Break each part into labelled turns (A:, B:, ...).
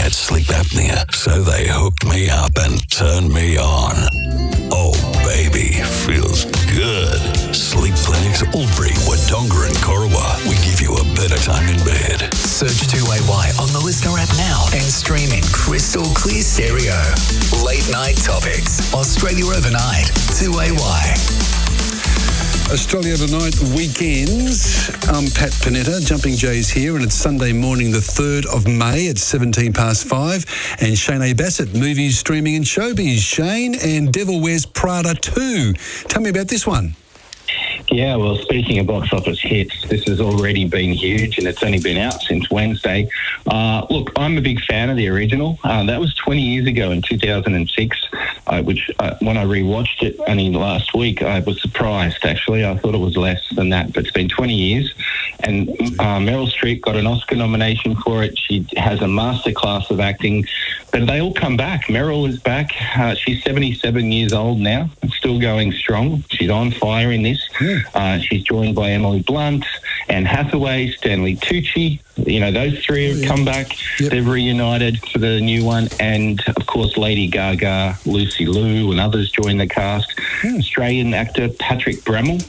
A: had sleep apnea, so they hooked me up and turned me on. Oh, baby, feels good. Sleep Clinics Albury, Wodonga and Corowa. We give you a better time in bed.
B: Search 2AY on the Listener app now and stream in crystal clear stereo. Late Night Topics. Australia Overnight. 2AY.
C: Australia Overnight weekends. I'm Pat Panetta. Jumping Jay's here, and it's Sunday morning, the 3rd of May at 5:17. And Shane A. Bassett, movies, streaming and showbiz. Shane, and Devil Wears Prada 2. Tell me about this one.
D: Yeah, well, speaking of box office hits, this has already been huge and it's only been out since Wednesday. Look, I'm a big fan of the original. That was 20 years ago in 2006, which when I rewatched it only last week, I was surprised, actually. I thought it was less than that, but it's been 20 years. And Meryl Streep got an Oscar nomination for it. She has a masterclass of acting, but they all come back. Meryl is back. She's 77 years old now, still going strong. She's on fire in this. She's joined by Emily Blunt, Anne Hathaway, Stanley Tucci. You know, those three have come back. Yep. They've reunited for the new one. And, of course, Lady Gaga, Lucy Liu and others join the cast. Australian actor Patrick Brammall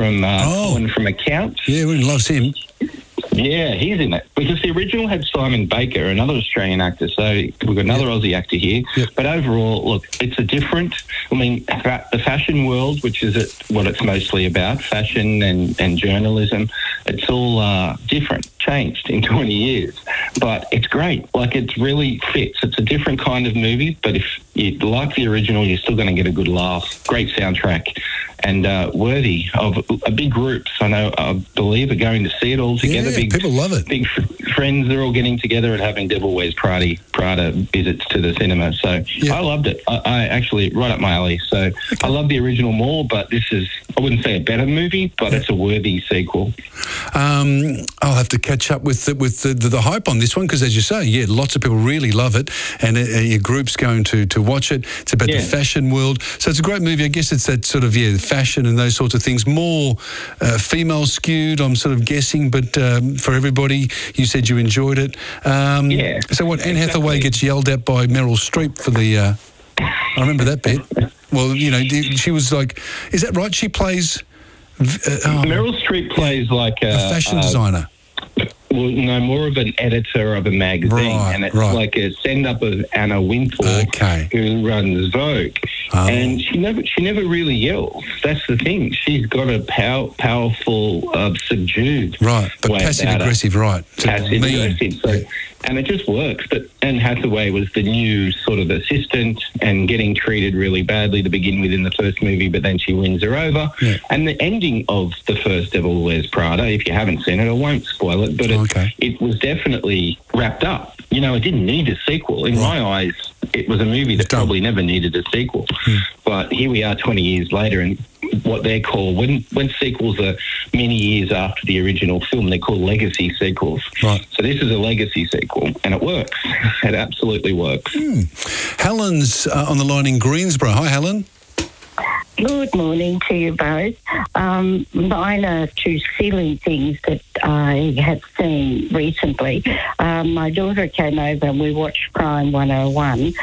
D: from Accounts.
C: Yeah, everyone loves him.
D: Yeah, he's in it. Because the original had Simon Baker, another Australian actor, so we've got another Aussie actor here. Yep. But overall, look, it's a different... I mean, the fashion world, which is what it's mostly about, fashion and journalism, it's all different, changed in 20 years. But it's great. Like, it really fits. It's a different kind of movie, but if you like the original, you're still going to get a good laugh. Great soundtrack. And worthy of a big group. So I believe are going to see it all together.
C: Yeah, people love it.
D: Big friends, they're all getting together and having Devil Wears Prada visits to the cinema. So I loved it. I actually, right up my alley. So I love the original more, but this is, I wouldn't say a better movie, but it's a worthy sequel.
C: I'll have to catch up with the hype on this one because, as you say, lots of people really love it, and your group's going to watch it. It's about the fashion world. So it's a great movie. I guess it's that sort of, fashion and those sorts of things. More female skewed, I'm sort of guessing, but for everybody, you said you enjoyed it. So what, Anne Hathaway gets yelled at by Meryl Streep for the... I remember that bit. Well, she was like... Is that right? She plays...
D: Meryl Streep plays like
C: a fashion designer.
D: Well, no, more of an editor of a magazine, and it's like a send-up of Anna Wintour, who runs Vogue, and she never really yells. That's the thing. She's got a powerful, subdued, but passive-aggressive, Passive-aggressive. So, and it just works. But Anne Hathaway was the new sort of assistant and getting treated really badly to begin with in the first movie, but then she wins her over. Yeah. And the ending of the first Devil Wears Prada, if you haven't seen it, I won't spoil it, but it was definitely wrapped up. It didn't need a sequel. In my eyes, it was a movie that probably never needed a sequel. But here we are 20 years later, and what they're called, when sequels are many years after the original film, they're called legacy sequels. Right. So this is a legacy sequel, and it works. It absolutely works.
C: Helen's on the line in Greensboro. Hi, Helen.
E: Good morning to you both. Mine are two silly things that I have seen recently. My daughter came over and we watched Crime 101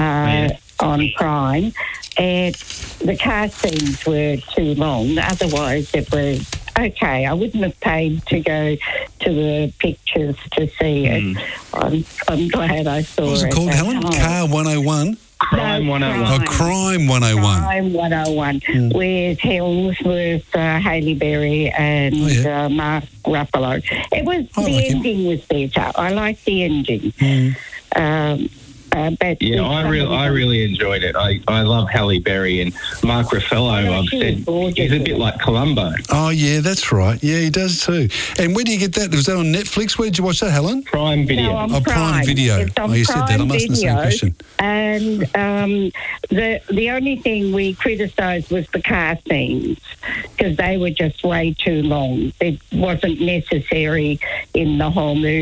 E: on Prime, and the car scenes were too long. Otherwise, it was okay. I wouldn't have paid to go to the pictures to see it. I'm glad I saw it.
C: What was it called, Helen? Car 101?
D: Crime 101.
C: Oh, Crime 101.
E: Crime 101 with Hemsworth, Halle Berry and Mark Ruffalo. It was, the ending was better. I liked the ending. But
D: I really enjoyed it. I love Halle Berry and Mark Ruffalo. I've said he's a bit like Columbo.
C: Oh yeah, that's right. Yeah, he does too. And where do you get that? Was that on Netflix? Where did you watch that, Helen?
D: Prime Video.
E: No,
C: Prime Video.
E: It's on
C: you said that. I must have the same question.
E: And the only thing we criticised was the car scenes because they were just way too long. It wasn't necessary in the whole movie.